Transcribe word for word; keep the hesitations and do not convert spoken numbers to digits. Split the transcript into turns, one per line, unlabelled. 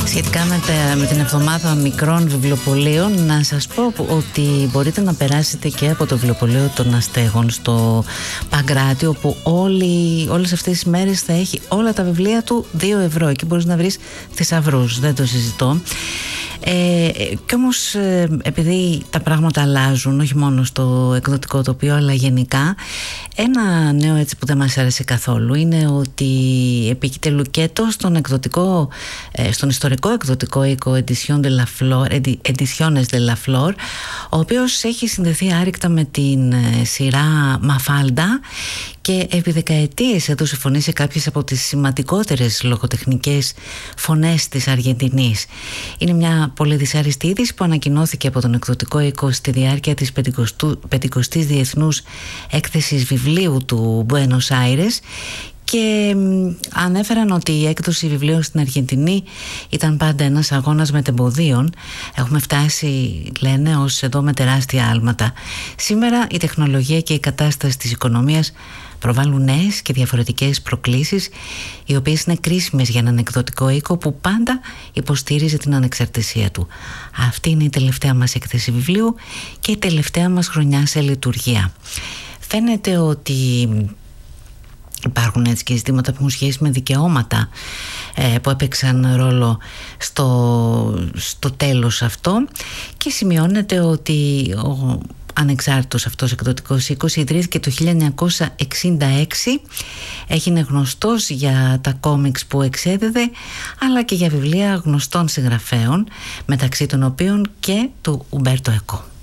Σχετικά με, τα, με την εβδομάδα μικρών βιβλιοπωλείων, να σας πω ότι μπορείτε να περάσετε και από το βιβλιοπωλείο των Αστέγων στο Παγκράτη, όπου όλοι, όλες αυτές τις μέρες θα έχει όλα τα βιβλία του δύο ευρώ. Εκεί μπορείς να βρεις θησαυρούς, δεν το συζητώ. Ε, κι όμως ε, επειδή τα πράγματα αλλάζουν, όχι μόνο στο εκδοτικό τοπίο αλλά γενικά, ένα νέο έτσι που δεν μας άρεσε καθόλου είναι ότι επίκειται λουκέτο στον εκδοτικό, ε, στον ιστορικό εκδοτικό οίκο Edition de la Flor, Ediciones de la Flor, ο οποίος έχει συνδεθεί άρρηκτα με την ε, σειρά Μαφάλντα και επί δεκαετίες έδωσε φωνή σε κάποιες από τις σημαντικότερες λογοτεχνικές φωνές της Αργεντινής. Είναι μια πολύ δυσάρεστη είδηση που ανακοινώθηκε από τον εκδοτικό οίκο στη διάρκεια της πεντηκοστής Διεθνούς Έκθεσης Βιβλίου του Μπουένος Άιρες, και ανέφεραν ότι η έκδοση βιβλίων στην Αργεντινή ήταν πάντα ένας αγώνας μετεμποδίων. Έχουμε φτάσει, λένε, ως εδώ με τεράστια άλματα. Σήμερα η τεχνολογία και η κατάσταση της οικονομίας προβάλλουν νέες και διαφορετικές προκλήσεις, οι οποίες είναι κρίσιμες για έναν εκδοτικό οίκο που πάντα υποστήριζε την ανεξαρτησία του. Αυτή είναι η τελευταία μας έκθεση βιβλίου και η τελευταία μας χρονιά σε λειτουργία. Φαίνεται ότι υπάρχουν έτσι και ζητήματα που έχουν σχέση με δικαιώματα ε, που έπαιξαν ρόλο στο, στο τέλος αυτό, και σημειώνεται ότι ο ανεξάρτητος αυτός εκδοτικός οίκος ιδρύθηκε το χίλια εννιακόσια εξήντα έξι, έγινε γνωστός για τα κόμιξ που εξέδιδε αλλά και για βιβλία γνωστών συγγραφέων, μεταξύ των οποίων και του Ουμπέρτο Εκό.